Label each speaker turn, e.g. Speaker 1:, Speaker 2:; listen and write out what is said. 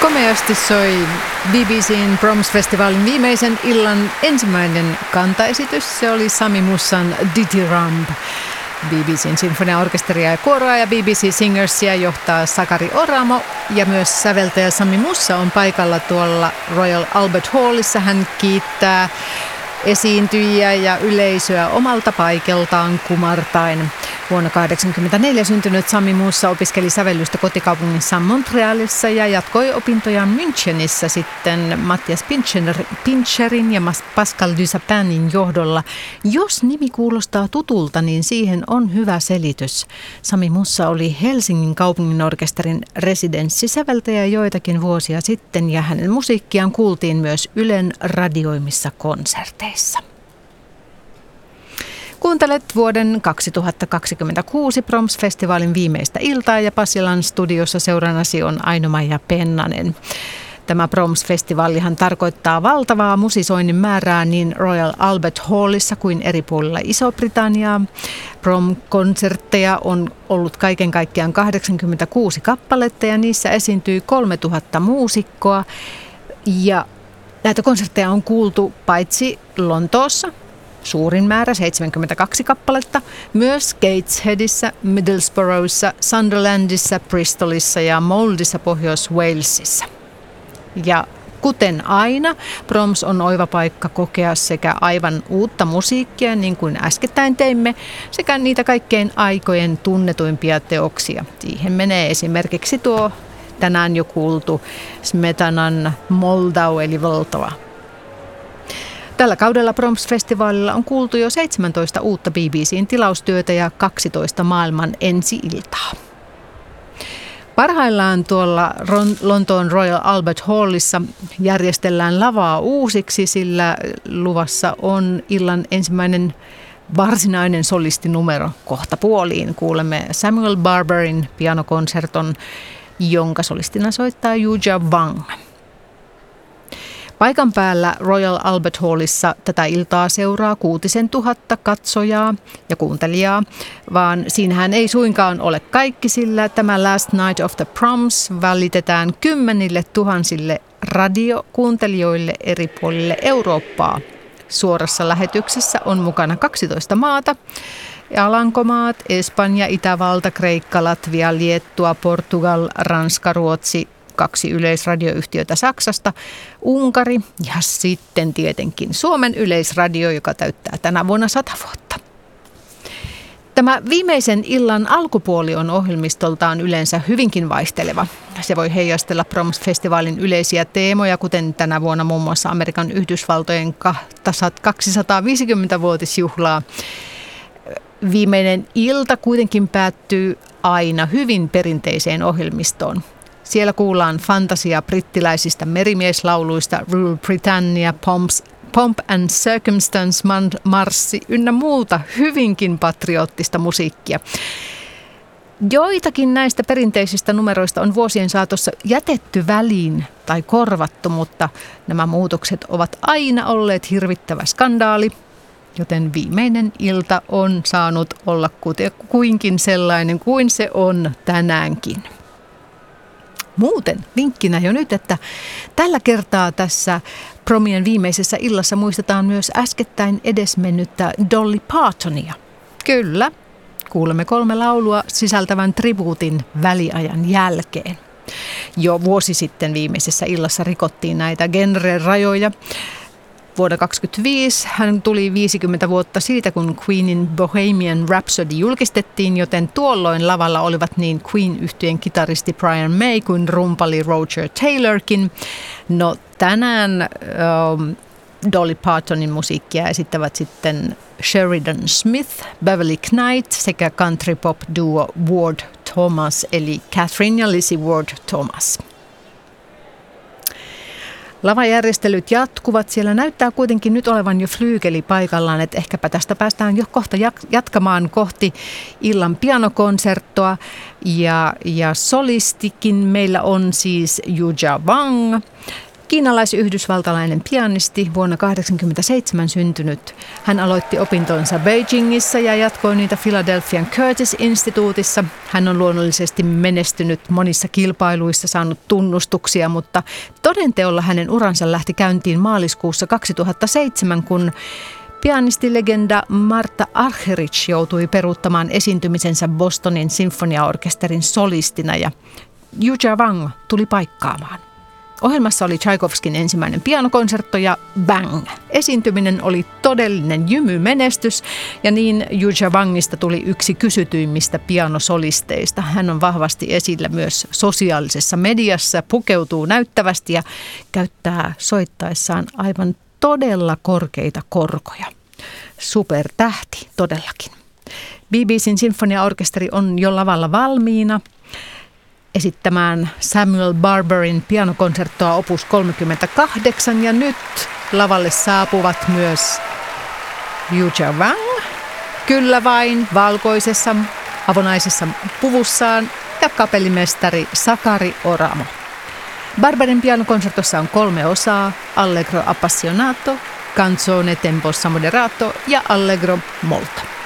Speaker 1: Komeasti soi BBCn Proms-festivaalin viimeisen illan ensimmäinen kantaesitys. Se oli Sami Mussan Dithyramb. BBCn sinfoniaorkesteria ja kuoroa ja BBC Singersia johtaa Sakari Oramo. Ja myös säveltäjä Sami Mussa on paikalla tuolla Royal Albert Hallissa. Hän kiittää esiintyjiä ja yleisöä omalta paikaltaan kumartain. Vuonna 1984 syntynyt Sami Mussa opiskeli sävellystä kotikaupungissaan Montrealissa ja jatkoi opintojaan Münchenissä sitten Matthias Pincherin ja Pascal Dusapinin johdolla. Jos nimi kuulostaa tutulta, niin siihen on hyvä selitys. Sami Mussa oli Helsingin kaupunginorkesterin residenssisäveltäjä joitakin vuosia sitten ja hänen musiikkiaan kuultiin myös Ylen radioimissa konserteissa. Kuuntelet vuoden 2026 Proms-festivaalin viimeistä iltaa ja Pasilan studiossa seurannasi on Aino-Maija Pennanen. Tämä Proms-festivaalihan tarkoittaa valtavaa musisoinnin määrää niin Royal Albert Hallissa kuin eri puolilla Iso-Britanniaa. Prom-konsertteja on ollut kaiken kaikkiaan 86 kappaletta ja niissä esiintyy 3000 muusikkoa. Ja näitä konsertteja on kuultu paitsi Lontoossa, suurin määrä 72 kappaletta, myös Gatesheadissä, Middlesbroughissa, Sunderlandissa, Bristolissa ja Mouldissa Pohjois-Walesissa. Ja kuten aina, Proms on oiva paikka kokea sekä aivan uutta musiikkia, niin kuin äskettäin teimme, sekä niitä kaikkein aikojen tunnetuimpia teoksia. Siihen menee esimerkiksi tuo tänään jo kuultu Smetanan Moldau eli Vltava. Tällä kaudella Proms-festivaalilla on kuultu jo 17 uutta BBCn tilaustyötä ja 12 maailman ensi-iltaa. Parhaillaan tuolla Lontoon Royal Albert Hallissa järjestellään lavaa uusiksi, sillä luvassa on illan ensimmäinen varsinainen solistinumero kohta puoliin. Kuulemme Samuel Barberin pianokonserton, jonka solistina soittaa Yuja Wang. Paikan päällä Royal Albert Hallissa tätä iltaa seuraa 6000 katsojaa ja kuuntelijaa, vaan siinähän ei suinkaan ole kaikki, sillä tämä Last Night of the Proms välitetään 10 000 radiokuuntelijoille eri puolille Eurooppaa. Suorassa lähetyksessä on mukana 12 maata. Alankomaat, Espanja, Itävalta, Kreikka, Latvia, Liettua, Portugal, Ranska, Ruotsi, 2 yleisradioyhtiötä Saksasta, Unkari ja sitten tietenkin Suomen Yleisradio, joka täyttää tänä vuonna 100 vuotta. Tämä viimeisen illan alkupuoli on ohjelmistoltaan yleensä hyvinkin vaihteleva. Se voi heijastella Proms-festivaalin yleisiä teemoja, kuten tänä vuonna muun muassa Amerikan Yhdysvaltojen 250-vuotisjuhlaa. Viimeinen ilta kuitenkin päättyy aina hyvin perinteiseen ohjelmistoon. Siellä kuullaan fantasia brittiläisistä merimieslauluista, Rule Britannia, Pomp and Circumstance, Marssi ynnä muuta hyvinkin patriottista musiikkia. Joitakin näistä perinteisistä numeroista on vuosien saatossa jätetty väliin tai korvattu, mutta nämä muutokset ovat aina olleet hirvittävä skandaali, joten viimeinen ilta on saanut olla kuinkin sellainen kuin se on tänäänkin. Muuten vinkkinä jo nyt, että tällä kertaa tässä Promien viimeisessä illassa muistetaan myös äskettäin edesmennyttä Dolly Partonia. Kyllä, kuulemme 3 laulua sisältävän tribuutin väliajan jälkeen. Jo vuosi sitten viimeisessä illassa rikottiin näitä genre-rajoja. Vuonna 1925 hän tuli 50 vuotta siitä, kun Queenin Bohemian Rhapsody julkistettiin, joten tuolloin lavalla olivat niin Queen-yhtyeen kitaristi Brian May kuin rumpali Roger Taylorkin. No tänään Dolly Partonin musiikkia esittävät sitten Sheridan Smith, Beverly Knight sekä country pop duo Ward Thomas eli Catherine ja Lizzie Ward Thomas. Lavajärjestelyt jatkuvat. Siellä näyttää kuitenkin nyt olevan jo flyykeli paikallaan, että ehkäpä tästä päästään jo kohta jatkamaan kohti illan pianokonserttoa. Ja solistikin meillä on siis Yuja Wang. Kiinalais-yhdysvaltalainen pianisti, vuonna 1987 syntynyt. Hän aloitti opintonsa Beijingissä ja jatkoi niitä Philadelphian Curtis-instituutissa. Hän on luonnollisesti menestynyt monissa kilpailuissa, saanut tunnustuksia, mutta todenteolla hänen uransa lähti käyntiin maaliskuussa 2007, kun pianistilegenda Martha Argerich joutui peruuttamaan esiintymisensä Bostonin sinfoniaorkesterin solistina ja Yuja Wang tuli paikkaamaan. Ohjelmassa oli Tchaikovskin ensimmäinen pianokonsertto ja bang! Esiintyminen oli todellinen jymymenestys ja niin Yuja Wangista tuli yksi kysytyimmistä pianosolisteista. Hän on vahvasti esillä myös sosiaalisessa mediassa, pukeutuu näyttävästi ja käyttää soittaessaan aivan todella korkeita korkoja. Supertähti todellakin. BBC:n sinfoniaorkesteri on jo lavalla valmiina esittämään Samuel Barberin pianokonserttoa opus 38 ja nyt lavalle saapuvat myös Yuja Wang, kyllä vain valkoisessa avonaisessa puvussaan ja kapellimestari Sakari Oramo. Barberin pianokonsertossa on 3 osaa, Allegro appassionato, Canzone tempossa moderato ja Allegro molto.